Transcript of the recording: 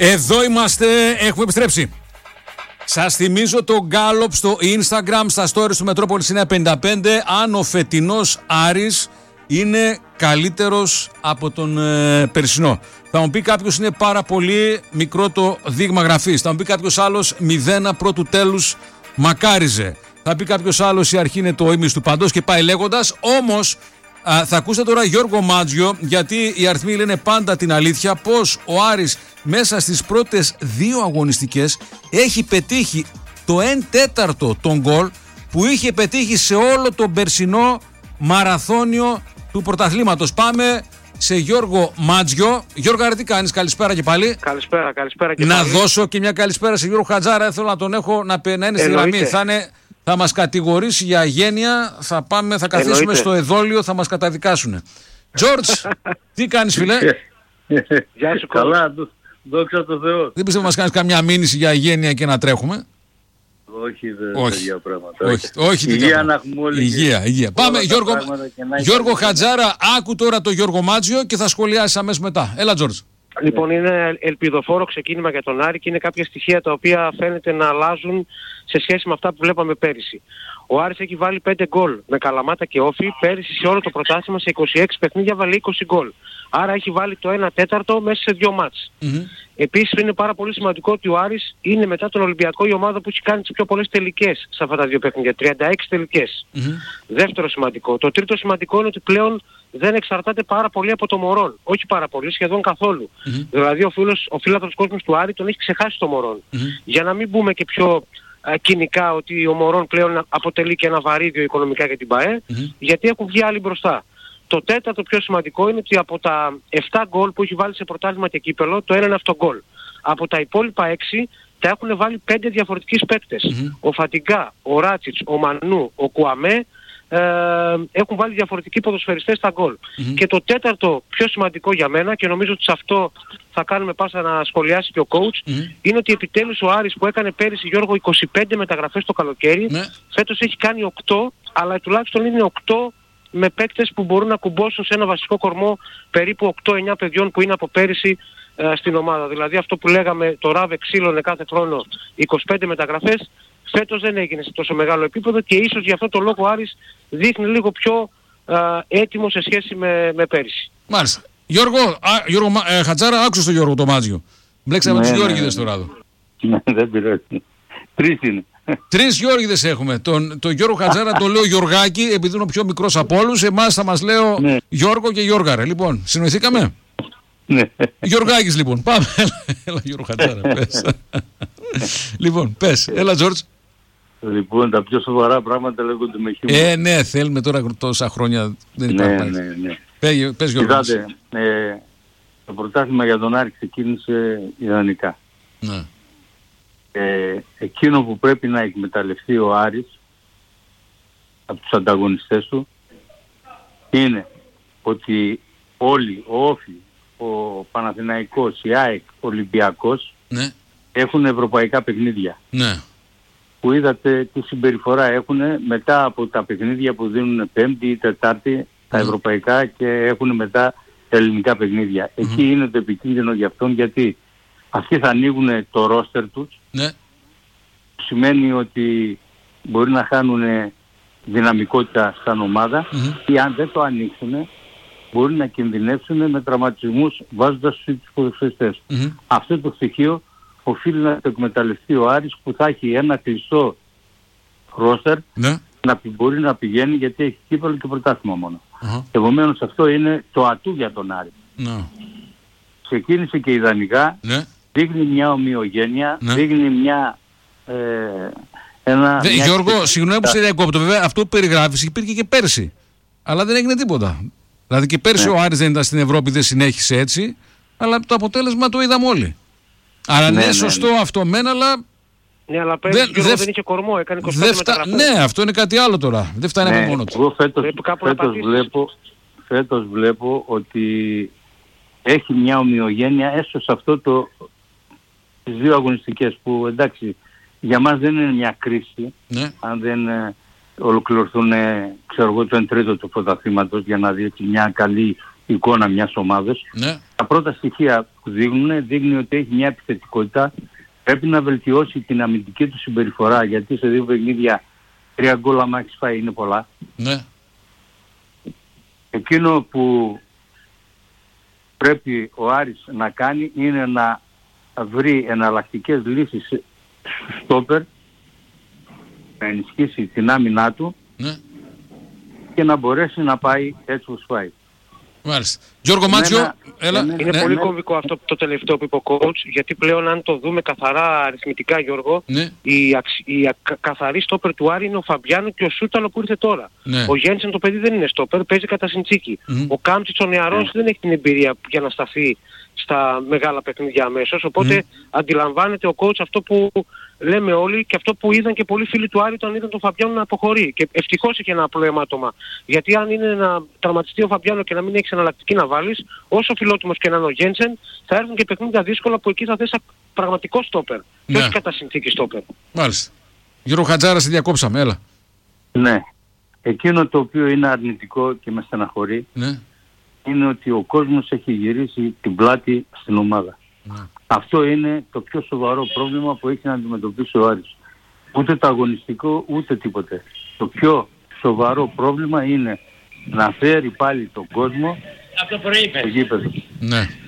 Εδώ είμαστε, έχουμε επιστρέψει. Σας θυμίζω το Gallup στο Instagram, στα stories του Μετρόπολης 955, αν ο φετινός Άρης είναι καλύτερος από τον περσινό. Θα μου πει κάποιος είναι πάρα πολύ μικρό το δείγμα γραφής. Θα μου πει κάποιος άλλος 0 πρώτου τέλους μακάριζε. Θα πει κάποιος άλλος η αρχή είναι το ίμιση του παντός και πάει λέγοντας. Όμως θα ακούσετε τώρα Γιώργο Μάτζιο, γιατί οι αριθμοί λένε πάντα την αλήθεια, πως ο Άρης μέσα στις πρώτες 2 αγωνιστικές έχει πετύχει το 1/4 των γκολ που είχε πετύχει σε όλο τον περσινό μαραθώνιο του πρωταθλήματος. Πάμε σε Γιώργο Μάτζιο. Γιώργο, τι κάνεις, καλησπέρα και πάλι. Καλησπέρα και να πάλι. Δώσω και μια καλησπέρα σε Γιώργο Χατζάρα. Θέλω να τον έχω να είναι στη γραμμή. Θα μας κατηγορήσει για αγένεια. Θα καθίσουμε στο εδόλιο, θα μας καταδικάσουνε. Τζόρτζ, τι κάνεις, φίλε? Γεια σου. Καλά, δόξα τω Θεώ. Δεν πιστεύω να μας κάνεις καμιά μήνυση για αγένεια και να τρέχουμε? Όχι, δεν τέτοια πράγματα. Όχι, υγεία να έχουμε όλοι. Υγεία. Πάμε, Γιώργο Χατζάρα, άκου τώρα το Γιώργο Μάτζιο και θα σχολιάσεις αμέσως μετά. Έλα, Τζόρτζ. Λοιπόν, είναι ελπιδοφόρο ξεκίνημα για τον Άρη και είναι κάποια στοιχεία τα οποία φαίνεται να αλλάζουν σε σχέση με αυτά που βλέπαμε πέρυσι. Ο Άρης έχει βάλει 5 γκολ με Καλαμάτα και Όφη. Πέρυσι σε όλο το πρωτάθλημα σε 26 παιχνίδια βάλει 20 γκολ. Άρα έχει βάλει το 1/4 μέσα σε 2 μάτς. Επίσης είναι πάρα πολύ σημαντικό ότι ο Άρης είναι μετά τον Ολυμπιακό η ομάδα που έχει κάνει τις πιο πολλές τελικές σε αυτά τα 2 παιχνίδια. 36 τελικές. Δεύτερο σημαντικό. Το τρίτο σημαντικό είναι ότι πλέον δεν εξαρτάται πάρα πολύ από το Μωρόν. Όχι πάρα πολύ, σχεδόν καθόλου. Δηλαδή ο φίλαθλος κόσμος του Άρη τον έχει ξεχάσει το Μωρόν. Για να μην μπούμε και πιο κοινικά ότι ο Μωρόν πλέον αποτελεί και ένα βαρύδιο οικονομικά για την ΠΑΕ, γιατί έχουν βγει άλλοι μπροστά. Το τέταρτο πιο σημαντικό είναι ότι από τα 7 γκολ που έχει βάλει σε πρωτάθλημα και κύπελο, το ένα είναι αυτό γκολ. Από τα υπόλοιπα 6 τα έχουν βάλει 5 διαφορετικοί παίκτες. Ο Φατιγκά, ο Ράτσιτς, ο Μανού, ο Κουαμέ έχουν βάλει διαφορετικοί ποδοσφαιριστές στα γκολ. Και το τέταρτο πιο σημαντικό για μένα, και νομίζω ότι σε αυτό θα κάνουμε πάσα να σχολιάσει και ο coach, είναι ότι επιτέλους ο Άρης που έκανε πέρυσι, Γιώργο, 25 μεταγραφές το καλοκαίρι, φέτος έχει κάνει 8, αλλά τουλάχιστον είναι 8 με παίκτες που μπορούν να κουμπώσουν σε ένα βασικό κορμό περίπου 8-9 παιδιών που είναι από πέρυσι στην ομάδα. Δηλαδή αυτό που λέγαμε το Ράβε ξύλωνε κάθε χρόνο 25 μεταγραφές, φέτος δεν έγινε σε τόσο μεγάλο επίπεδο και ίσως γι' αυτό το λόγο ο Άρης δείχνει λίγο πιο έτοιμο σε σχέση με πέρυσι. Μάλιστα. Γιώργο Χατζάρα, άκουσες τον Γιώργο το Μάτζιο. Μπλέξαμε τους Γιώργηδες τώρα εδώ. Ναι, δεν πειράζει. 3 είναι. 3 Γιώργηδες έχουμε. Τον Γιώργο Χατζάρα τον λέω Γιωργάκη, επειδή είναι ο πιο μικρός από όλους. Εμάς θα μας λέω Γιώργο και Γιώργαρε. Λοιπόν, συνοηθήκαμε. Ναι. Γιωργάκης λοιπόν. Πάμε. Έλα Γιώργο Χατζάρα, πες. Λοιπόν, πες. Έλα Τζόρτζ. Λοιπόν, τα πιο σοβαρά πράγματα λέγονται με χειμώνα. Ναι, θέλουμε τώρα τόσα χρόνια. Δεν υπάρχει. Ναι. Πες Γιώργο. Κοιτάτε, το πρωτάθλημα για τον Άρη ξεκίνησε ιδανικά. Ναι. Εκείνο που πρέπει να εκμεταλλευτεί ο Άρης από τους ανταγωνιστές του είναι ότι όλοι, ο Όφη, ο Παναθηναϊκός, η ΑΕΚ, ο Ολυμπιακός έχουν ευρωπαϊκά παιχνίδια. Ναι. Που είδατε τι συμπεριφορά έχουν μετά από τα παιχνίδια που δίνουν Πέμπτη ή Τετάρτη τα ευρωπαϊκά και έχουν μετά τα ελληνικά παιχνίδια. Εκεί είναι το επικίνδυνο για αυτόν, γιατί αυτοί θα ανοίγουν το ρόστερ τους. Ναι. Σημαίνει ότι μπορεί να χάνουν δυναμικότητα σαν ομάδα ή αν δεν το ανοίξουν μπορεί να κινδυνεύσουν με τραυματισμούς βάζοντας τους ποδοσφαιριστές. Αυτό το στοιχείο οφείλει να το εκμεταλλευτεί ο Άρης, που θα έχει ένα κλειστό ρόστερ να μπορεί να πηγαίνει, γιατί έχει κύπελλο και πρωτάθλημα μόνο. Επομένως αυτό είναι το ατού για τον Άρη. Ξεκίνησε και ιδανικά, δείχνει μια ομοιογένεια, δείχνει μια... Γιώργο, συγγνώμη που σε διακόπτω, βέβαια αυτό που περιγράφεις υπήρχε και πέρσι, αλλά δεν έγινε τίποτα. Δηλαδή και πέρσι ο Άρης δεν ήταν στην Ευρώπη, δεν συνέχισε έτσι, αλλά το αποτέλεσμα το είδαμε όλοι. Άρα ναι, σωστό αυτό μεν, αλλά... Ναι, αλλά πέρσι δεν είχε κορμό, έκανε 25 μεταγραφές. Ναι, αυτό είναι κάτι άλλο τώρα. Δεν φτάνει από μόνο του. Εγώ φέτος βλέπω ότι έχει μια ομοιογένεια έστω σε αυτό τις 2 αγωνιστικές που, εντάξει, για μας δεν είναι μια κρίση αν δεν ολοκληρωθούν, ξέρω εγώ, το 1/3 του πρωταθλήματος, για να δει μια καλή εικόνα μιας ομάδας. Ναι. Τα πρώτα στοιχεία που δείχνει ότι έχει μια επιθετικότητα. Πρέπει να βελτιώσει την αμυντική του συμπεριφορά, γιατί σε 2 παιχνίδια 3 γκολ άμα έχεις φάει είναι πολλά. Ναι. Εκείνο που πρέπει ο Άρης να κάνει είναι να βρει εναλλακτικές λύσεις στο στόπερ, να ενισχύσει την άμυνά του, Ναι. και να μπορέσει να πάει έτσι όπως πάει. Μάλιστα. Γιώργο Μάτσιο, έλα. Είναι πολύ κομβικό αυτό το τελευταίο που είπε ο coach, γιατί πλέον αν το δούμε καθαρά αριθμητικά, Γιώργο, Ναι. η καθαρή στόπερ του Άρη είναι ο Φαμπιάνο και ο Σούταλο που ήρθε τώρα. Ναι. Ο Γένσεν το παιδί δεν είναι στόπερ, παίζει κατά συντσίκη. Ο Κάμψιτς ο νεαρός δεν έχει την εμπειρία για να σταθεί στα μεγάλα παιχνίδια αμέσως, οπότε αντιλαμβάνεται ο coach αυτό που λέμε όλοι και αυτό που είδαν και πολλοί φίλοι του Άρη όταν είδαν τον Φαμπιάνο να αποχωρεί. Και ευτυχώς είχε ένα απλό αιμάτωμα. Γιατί αν είναι να τραυματιστεί ο Φαμπιάνο και να μην έχεις εναλλακτική να βάλεις, όσο φιλότιμος και να είναι ο Γένσεν, θα έρθουν και παιχνίδια δύσκολα που εκεί θα θες πραγματικό στόπερ. Ναι. Και όχι κατά συνθήκη στόπερ. Μάλιστα. Γιώργο Χατζάρα, σε διακόψαμε, έλα. Ναι. Εκείνο το οποίο είναι αρνητικό και με στεναχωρεί, Ναι. είναι ότι ο κόσμος έχει γυρίσει την πλάτη στην ομάδα. Ναι. Αυτό είναι το πιο σοβαρό πρόβλημα που έχει να αντιμετωπίσει ο Άρης. Ούτε το αγωνιστικό, ούτε τίποτε. Το πιο σοβαρό πρόβλημα είναι να φέρει πάλι τον κόσμο στο γήπεδο. Ναι.